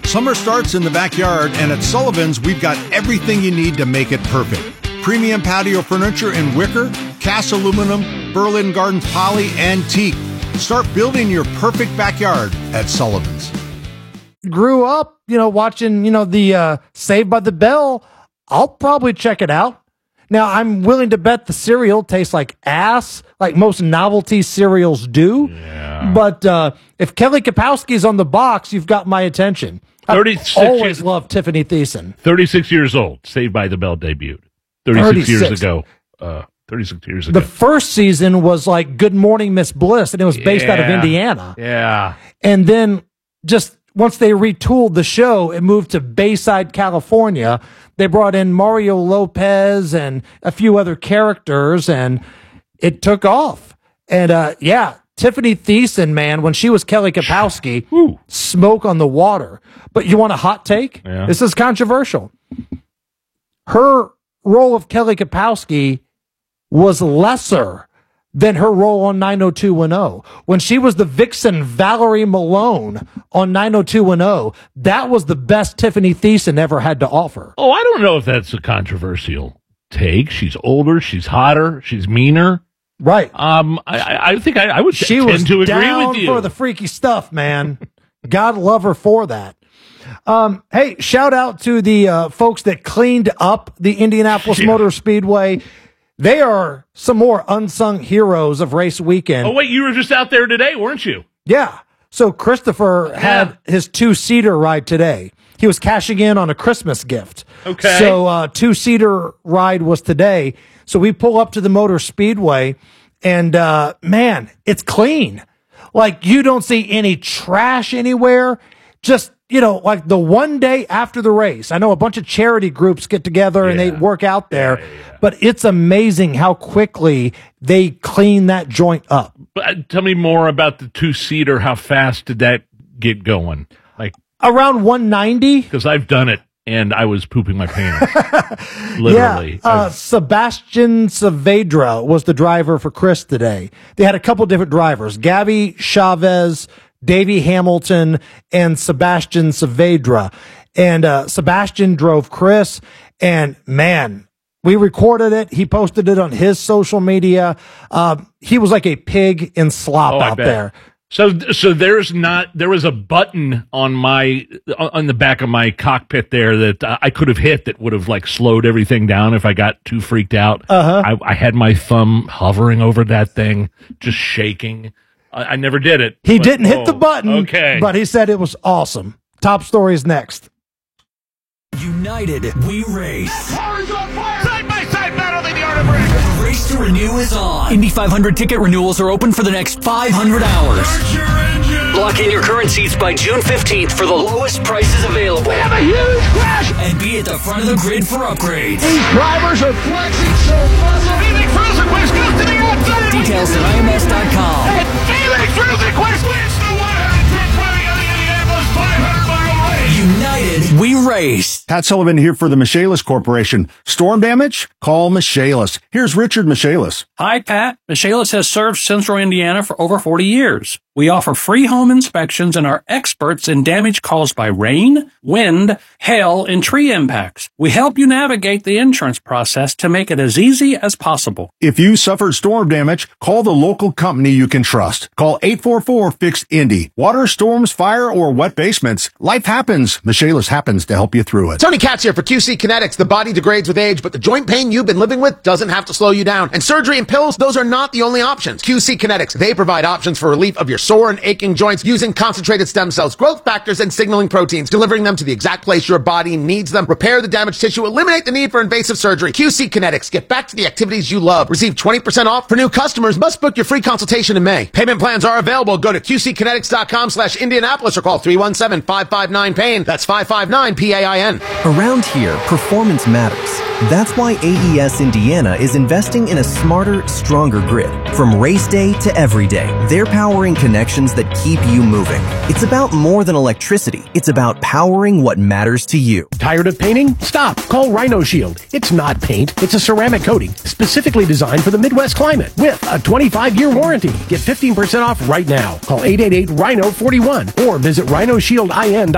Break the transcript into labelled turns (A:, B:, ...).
A: Summer starts in the backyard, and at Sullivan's, we've got everything you need to make it perfect. Premium patio furniture in wicker, cast aluminum, Berlin Gardens poly, and teak. Start building your perfect backyard at Sullivan's.
B: Grew up, watching, the Saved by the Bell. I'll probably check it out. Now, I'm willing to bet the cereal tastes like ass, like most novelty cereals do.
C: Yeah.
B: But if Kelly Kapowski's on the box, you've got my attention. I've always loved Tiffany Thiessen.
C: 36 years old. Saved by the Bell debuted. 36 years ago. 36 years ago.
B: The first season was like Good Morning Miss Bliss, and it was based out of Indiana.
C: Yeah.
B: And then just once they retooled the show, it moved to Bayside, California. They brought in Mario Lopez and a few other characters, and it took off. And Tiffany Thiessen, man, when she was Kelly Kapowski, smoke on the water. But you want a hot take?
C: Yeah.
B: This is controversial. Her role of Kelly Kapowski was lesser than her role on 90210. When she was the vixen Valerie Malone on 90210, that was the best Tiffany Thiessen ever had to offer.
C: Oh, I don't know if that's a controversial take. She's older, she's hotter, she's meaner.
B: Right.
C: I think I would
B: she
C: tend
B: was
C: to agree
B: down
C: with you.
B: for the freaky stuff, man. God love her for that. Hey, shout out to the folks that cleaned up the Indianapolis Motor Speedway. They are some more unsung heroes of race weekend.
C: Oh, wait, you were just out there today, weren't you?
B: Yeah. So Christopher had his 2-seater ride today. He was cashing in on a Christmas gift.
C: Okay.
B: So 2-seater ride was today. So we pull up to the Motor Speedway, and man, it's clean. Like, you don't see any trash anywhere. Just, like the one day after the race. I know a bunch of charity groups get together and they work out there, but it's amazing how quickly they clean that joint up.
C: But tell me more about the 2-seater. How fast did that get going? Like
B: around 190?
C: Because I've done it, and I was pooping my pants. Literally.
B: Sebastian Saavedra was the driver for Chris today. They had a couple different drivers, Gabby Chavez, Davey Hamilton, and Sebastian Saavedra. And Sebastian drove Chris, and man, we recorded it. He posted it on his social media. He was like a pig in slop out there.
C: So there was a button on the back of my cockpit there that I could have hit that would have like slowed everything down if I got too freaked out. I had my thumb hovering over that thing, just shaking. I never did it.
B: He didn't hit the button, but he said it was awesome. Top story is next.
D: United, we race.
E: Side-by-side battle in the art of race.
D: The race to renew is on. Indy 500 ticket renewals are open for the next 500 hours.
E: Start your engine.
D: Lock in your current seats by June 15th for the lowest prices available.
E: We have a huge crash.
D: And be at the front of the grid for upgrades.
E: These drivers are flexing so muscle. Felix Rosenquist goes to the outside.
D: Details at IMS.com.
E: And Felix Rosenquist wins the 120 of the Indianapolis 500-mile race.
D: United, we race.
A: Pat Sullivan here for the Michaelis Corporation. Storm damage? Call Michaelis. Here's Richard Michaelis.
F: Hi, Pat. Michaelis has served Central Indiana for over 40 years. We offer free home inspections and are experts in damage caused by rain, wind, hail, and tree impacts. We help you navigate the insurance process to make it as easy as possible.
A: If you suffered storm damage, call the local company you can trust. Call 844-FIXED-INDY. Water, storms, fire, or wet basements. Life happens. Michaelis happens to help you through it.
G: Tony Katz here for QC Kinetics. The body degrades with age, but the joint pain you've been living with doesn't have to slow you down. And surgery and pills, those are not the only options. QC Kinetics, they provide options for relief of your sore and aching joints using concentrated stem cells, growth factors, and signaling proteins, delivering them to the exact place your body needs them. Repair the damaged tissue, eliminate the need for invasive surgery. QC Kinetics, get back to the activities you love. Receive 20% off for new customers. Must book your free consultation in May. Payment plans are available. Go to QCkinetics.com/Indianapolis or call 317-559-PAIN. That's 559-PAIN.
H: Around here, performance matters. That's why AES Indiana is investing in a smarter, stronger grid. From race day to every day, they're powering connections that keep you moving. It's about more than electricity. It's about powering what matters to you.
I: Tired of painting? Stop. Call Rhino Shield. It's not paint. It's a ceramic coating specifically designed for the Midwest climate with a 25-year warranty. Get 15% off right now. Call 888-RHINO-41 or visit rhinoshieldin.com.